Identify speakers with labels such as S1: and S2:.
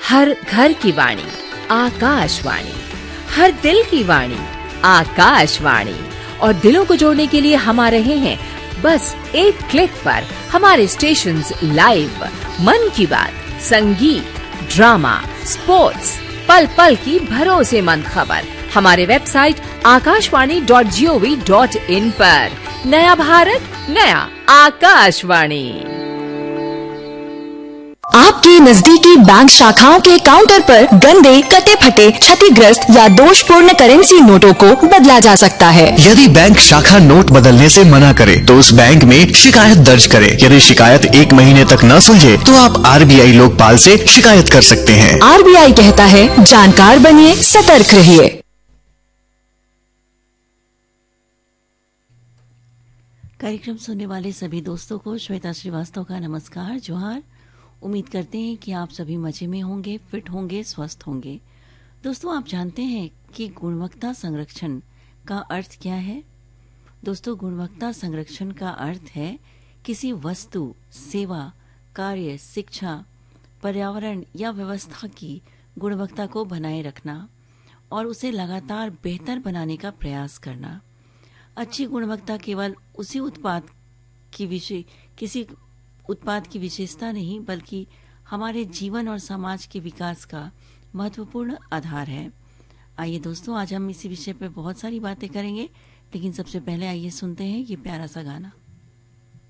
S1: हर घर की वाणी आकाशवाणी, हर दिल की वाणी आकाशवाणी। और दिलों को जोड़ने के लिए हम आ रहे हैं बस एक क्लिक पर। हमारे स्टेशंस लाइव, मन की बात, संगीत, ड्रामा, स्पोर्ट्स, पल पल की भरोसेमंद खबर हमारे वेबसाइट akashvani.gov.in पर। नया भारत, नया आकाशवाणी।
S2: आपके नजदीकी बैंक शाखाओं के काउंटर पर गंदे, कटे फटे, क्षतिग्रस्त या दोषपूर्ण करेंसी नोटों को बदला जा सकता है।
S3: यदि बैंक शाखा नोट बदलने से मना करे तो उस बैंक में शिकायत दर्ज करें। यदि शिकायत 1 महीने तक न सुलझे तो आप RBI लोकपाल से शिकायत कर सकते हैं।
S2: RBI कहता है, जानकार बनिए, सतर्क रहिए।
S4: कार्यक्रम सुनने वाले सभी दोस्तों को श्वेता श्रीवास्तव का नमस्कार, जोहार। उम्मीद करते हैं कि आप सभी मजे में होंगे, फिट होंगे, स्वस्थ होंगे। दोस्तों, आप जानते हैं कि गुणवत्ता संरक्षण का अर्थ क्या है? दोस्तों, गुणवत्ता संरक्षण का अर्थ है किसी वस्तु, सेवा, कार्य, शिक्षा, पर्यावरण या व्यवस्था की गुणवत्ता को बनाए रखना और उसे लगातार बेहतर बनाने का प्रयास करना। अच्छी गुणवत्ता केवल किसी उत्पाद की विशेषता नहीं, बल्कि हमारे जीवन और समाज के विकास का महत्वपूर्ण आधार है। आइए दोस्तों, आज हम इसी विषय पर बहुत सारी बातें करेंगे, लेकिन सबसे पहले आइए सुनते हैं ये प्यारा सा गाना।